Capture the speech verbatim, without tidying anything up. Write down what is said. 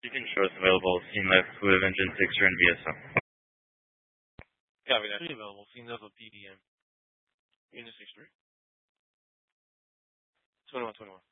You can show us available. Scene left with engine six or N V S O. Copy that. Available. Scene left with P D M. Engine six three. twenty-one twenty-one.